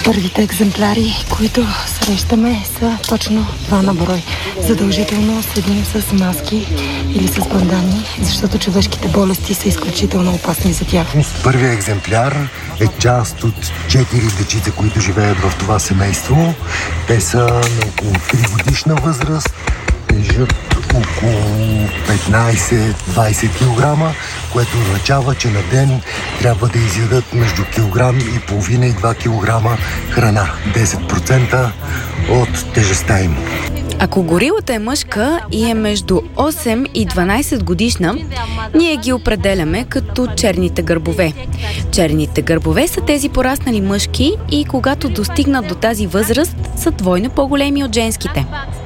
Първите екземпляри, които срещаме, са точно 2 на брой. Задължително следим с маски или с бандани, защото човешките болести са изключително опасни за тях. Първият екземпляр е част от 4 дечица, които живеят в това семейство. Те са на около 3 годишна възраст, тежат около 15-20 кг, което означава, че на ден трябва да изядат между килограм и половина и 2 кг храна. 10% от тежестта им. Ако горилата е мъжка и е между 8 и 12 годишна, ние ги определяме като черните гърбове. Черните гърбове са тези пораснали мъжки и когато достигнат до тази възраст, са двойно по-големи от женските.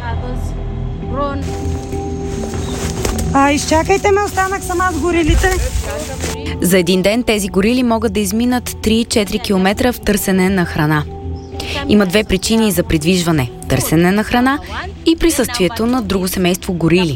Изчакайте ме, останах сама с горилите. За един ден тези горили могат да изминат 3-4 км в търсене на храна. Има 2 причини за придвижване – търсене на храна и присъствието на друго семейство горили.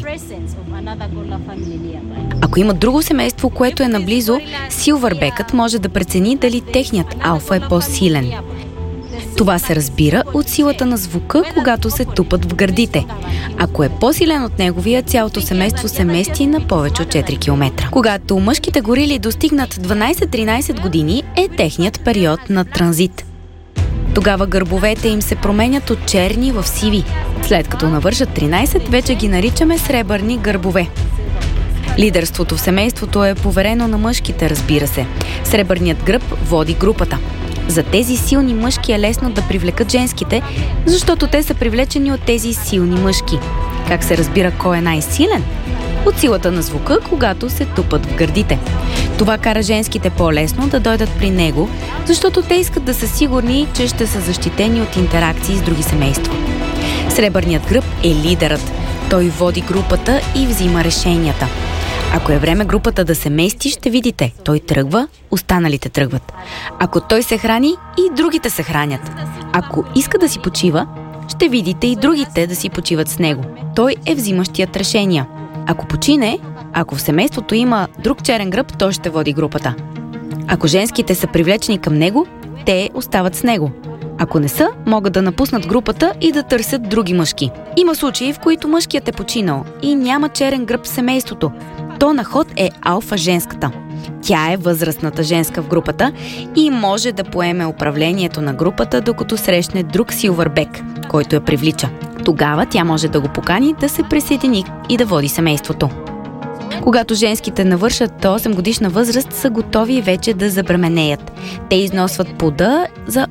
Ако има друго семейство, което е наблизо, силвърбекът може да прецени дали техният алфа е по-силен. Това се разбира от силата на звука, когато се тупат в гърдите. Ако е по-силен от неговия, цялото семейство се мести на повече от 4 км. Когато мъжките горили достигнат 12-13 години, е техният период на транзит. Тогава гърбовете им се променят от черни в сиви. След като навършат 13, вече ги наричаме сребърни гърбове. Лидерството в семейството е поверено на мъжките, разбира се. Сребърният гръб води групата. За тези силни мъжки е лесно да привлекат женските, защото те са привлечени от тези силни мъжки. Как се разбира кой е най-силен? От силата на звука, когато се тупат в гърдите. Това кара женските по-лесно да дойдат при него, защото те искат да са сигурни, че ще са защитени от интеракции с други семейства. Сребърният гръб е лидерът. Той води групата и взима решенията. Ако е време групата да се мести, ще видите. Той тръгва, останалите тръгват. Ако той се храни, и другите се хранят. Ако иска да си почива, ще видите и другите да си почиват с него. Той е взимащият решения. Ако почине, ако в семейството има друг черен гръб, той ще води групата. Ако женските са привлечени към него, те остават с него. Ако не са, могат да напуснат групата и да търсят други мъжки. Има случаи, в които мъжкият е починал и няма черен гръб в семейството. То на ход е алфа женската. Тя е възрастната женска в групата и може да поеме управлението на групата, докато срещне друг силвърбек, който я привлича. Тогава тя може да го покани да се присъедини и да води семейството. Когато женските навършат 8 годишна възраст, са готови вече да забременеят. Те износват плода за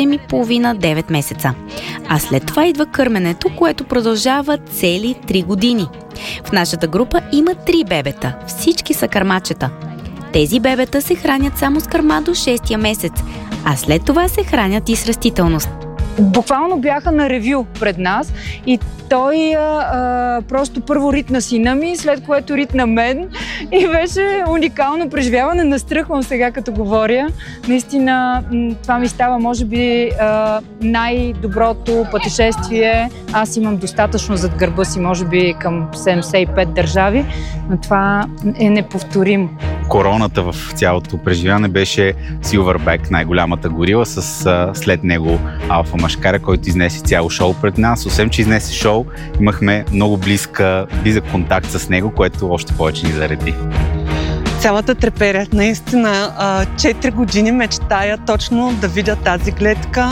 8,5-9 месеца. А след това идва кърменето, което продължава цели 3 години. В нашата група има 3 бебета. Всички са кърмачета. Тези бебета се хранят само с кърма до 6-я месец, а след това се хранят и с растителност. Буквално бяха на ревю пред нас и той просто първо ритна сина ми, след което ритна мен и беше уникално преживяване. Настръхвам сега, като говоря. Наистина това ми става, може би, най-доброто пътешествие. Аз имам достатъчно зад гърба си, може би към 75 държави, но това е неповторимо. Короната в цялото преживяване беше Силвърбек, най-голямата горила, с след него алфа мъжкаря, който изнесе цяло шоу пред нас. Освен че изнесе шоу, имахме много близък контакт с него, което още повече ни зареди. Цялата треперя. Наистина 4 години мечтая точно да видя тази гледка.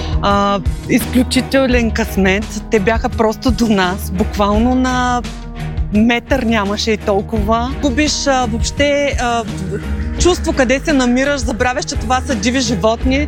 Изключителен късмет. Те бяха просто до нас. Буквално на метър нямаше и толкова. Губиш въобще чувство къде се намираш, забравяш, че това са диви животни.